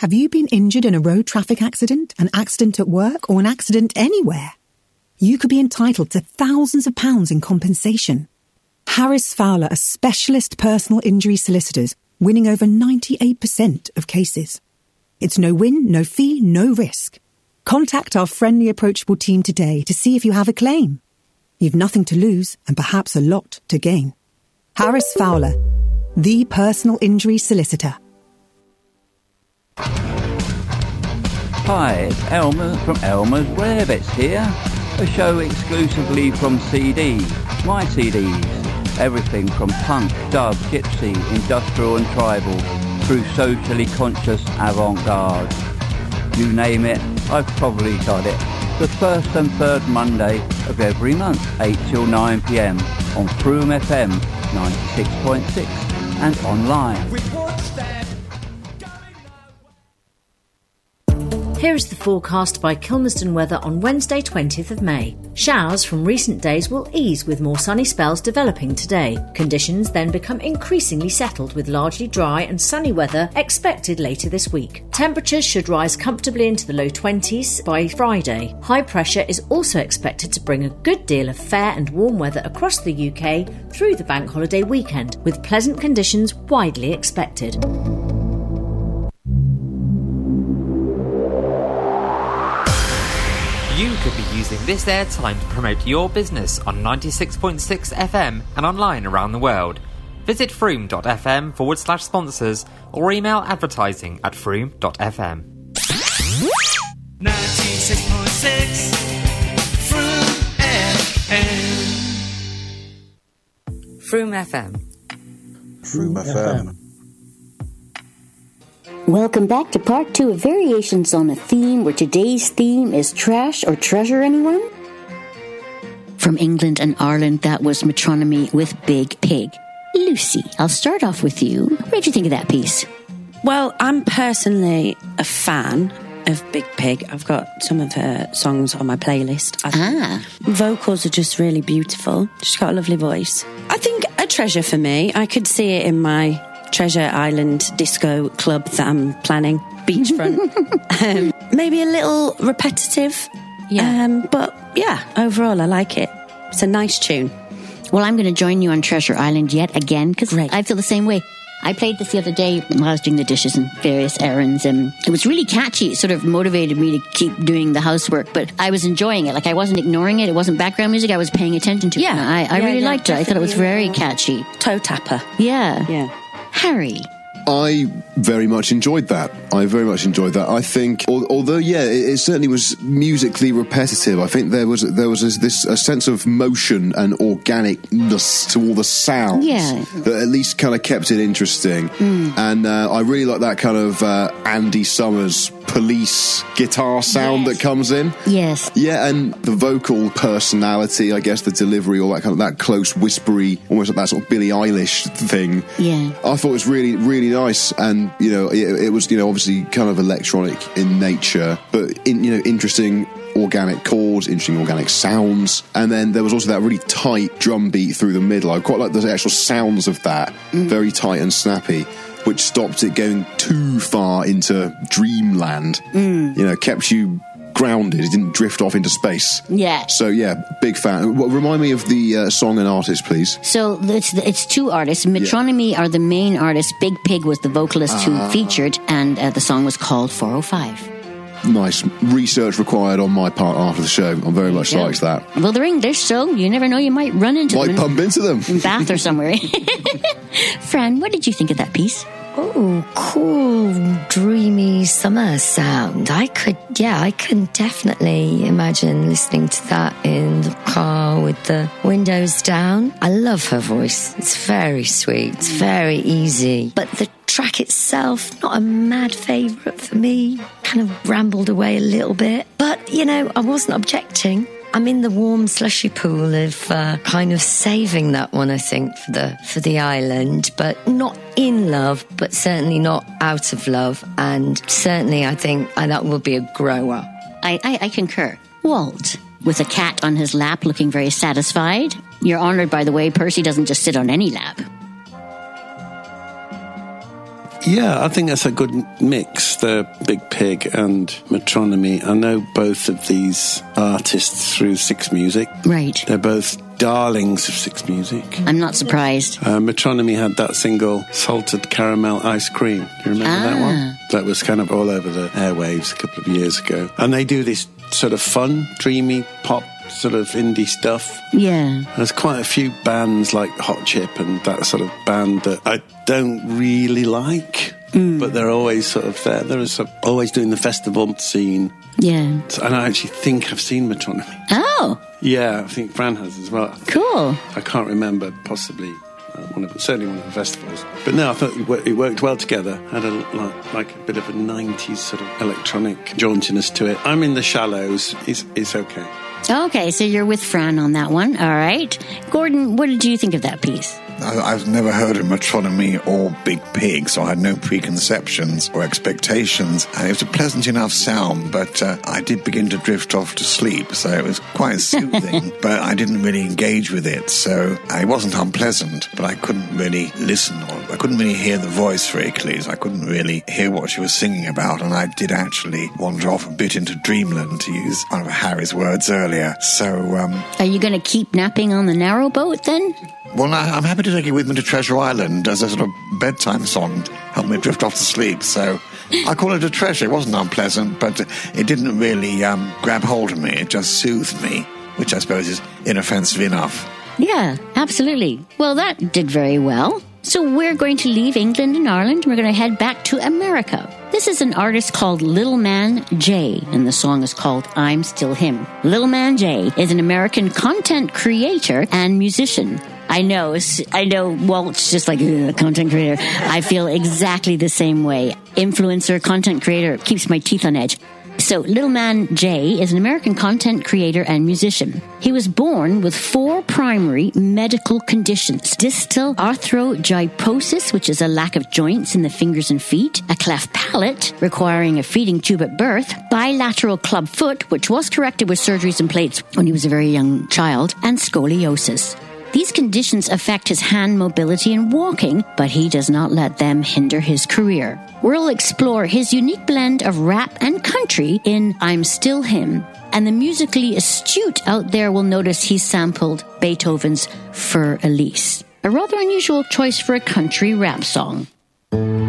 Have you been injured in a road traffic accident, an accident at work, or an accident anywhere? You could be entitled to thousands of pounds in compensation. Harris Fowler are specialist personal injury solicitors, winning over 98% of cases. It's no win, no fee, no risk. Contact our friendly, approachable team today to see if you have a claim. You've nothing to lose and perhaps a lot to gain. Harris Fowler, the personal injury solicitor. Hi, it's Elmer from Elmer's Rarebits here. A show exclusively from CDs, my CDs. Everything from punk, dub, gypsy, industrial and tribal, through socially conscious avant-garde. You name it, I've probably got it. The first and third Monday of every month, 8 till 9 p.m. on Froome FM 96.6 and online. Here is the forecast by Kilmersdon Weather on Wednesday 20th of May. Showers from recent days will ease with more sunny spells developing today. Conditions then become increasingly settled with largely dry and sunny weather expected later this week. Temperatures should rise comfortably into the low 20s by Friday. High pressure is also expected to bring a good deal of fair and warm weather across the UK through the bank holiday weekend, with pleasant conditions widely expected. You could be using this airtime to promote your business on 96.6 FM and online around the world. Visit froome.fm/sponsors or email advertising@froome.fm. 96.6 Froome FM. Froome FM. Froome FM. Welcome back to part 2 of Variations on a Theme, where today's theme is trash or treasure, anyone? From England and Ireland, that was Metronomy with Big Pig. Lucy, I'll start off with you. What did you think of that piece? Well, I'm personally a fan of Big Pig. I've got some of her songs on my playlist. Vocals are just really beautiful. She's got a lovely voice. I think a treasure for me. I could see it in my Treasure Island disco club that I'm planning, beachfront. Maybe a little repetitive, but yeah, overall I like it. It's a nice tune. Well, I'm going to join you on Treasure Island yet again, because I feel the same way. I played this the other day while I was doing the dishes and various errands, and it was really catchy. It sort of motivated me to keep doing the housework, but I was enjoying it. Like, I wasn't ignoring it. It wasn't background music. I was paying attention to it. I really liked it. I thought it was very catchy. Toe tapper. Yeah. Harry. I very much enjoyed that. I think, although, it certainly was musically repetitive. I think there was a sense of motion and organicness to all the sounds that at least kind of kept it interesting. And I really like that kind of Andy Summers Police guitar sound that comes in. Yes. Yeah, and the vocal personality, I guess, the delivery, all that kind of that close, whispery, almost like that sort of Billie Eilish thing. Yeah. I thought it was really, really nice, and it was obviously kind of electronic in nature, but interesting organic chords, interesting organic sounds, and then there was also that really tight drum beat through the middle. I quite like the actual sounds of that, very tight and snappy, which stopped it going too far into dreamland. Kept you grounded. It didn't drift off into space. Yeah. So, big fan. Remind me of the song and artist, please. So, it's two artists. Metronomy are the main artists. Big Pig was the vocalist who featured, and the song was called 405. Nice. Research required on my part after the show. I'm very much likes that. Well, they're English, so you never know. You might run into them. Might bump into them. In Bath or somewhere. Fran, what did you think of that piece? Oh, cool, dreamy summer sound. I can definitely imagine listening to that in the car with the windows down. I love her voice. It's very sweet. It's very easy. But the track itself, not a mad favourite for me. Kind of rambled away a little bit. But, I wasn't objecting. I'm in the warm, slushy pool of kind of saving that one, I think, for the island, but not in love, but certainly not out of love. And certainly, I think that will be a grower. I concur. Walt, with a cat on his lap, looking very satisfied. You're honoured, by the way. Percy doesn't just sit on any lap. Yeah, I think that's a good mix, the Big Pig and Metronomy. I know both of these artists through Six Music. Right. They're both darlings of Six Music. I'm not surprised. Metronomy had that single, Salted Caramel Ice Cream. Do you remember that one? That was kind of all over the airwaves a couple of years ago. And they do this sort of fun, dreamy pop, sort of indie stuff. Yeah. There's quite a few bands like Hot Chip and that sort of band that I don't really like, but they're always sort of there. They're always doing the festival scene. Yeah. And I actually think I've seen Metronomy. Oh. Yeah, I think Fran has as well. Cool. I can't remember, possibly certainly one of the festivals. But no, I thought it worked well together. Had like a bit of a 90s sort of electronic jauntiness to it. I'm in the shallows. It's okay. Okay, so you're with Fran on that one. All right. Gordon, what did you think of that piece? I've never heard of Metronomy or Big Pig, so I had no preconceptions or expectations. And it was a pleasant enough sound, but I did begin to drift off to sleep, so it was quite soothing, but I didn't really engage with it, so it wasn't unpleasant, but I couldn't really listen, or I couldn't really hear the voice very clearly, so I couldn't really hear what she was singing about, and I did actually wander off a bit into dreamland, to use one of Harry's words earlier. So, are you going to keep napping on the narrowboat then? Well, I'm happy to take it with me to Treasure Island as a sort of bedtime song to help me drift off to sleep. So I call it a treasure. It wasn't unpleasant, but it didn't really grab hold of me. It just soothed me, which I suppose is inoffensive enough. Yeah, absolutely. Well, that did very well. So we're going to leave England and Ireland. We're going to head back to America. This is an artist called Little Man Jay, and the song is called I'm Still Him. Little Man Jay is an American content creator and musician. I know, Walt's just like content creator. I feel exactly the same way. Influencer, content creator, keeps my teeth on edge. So, Little Man Jay is an American content creator and musician. He was born with 4 primary medical conditions. Distal arthrogyposis, which is a lack of joints in the fingers and feet. A cleft palate, requiring a feeding tube at birth. Bilateral club foot, which was corrected with surgeries and plates when he was a very young child. And scoliosis. These conditions affect his hand mobility and walking, but he does not let them hinder his career. We'll explore his unique blend of rap and country in I'm Still Him. And the musically astute out there will notice he sampled Beethoven's Für Elise. A rather unusual choice for a country rap song.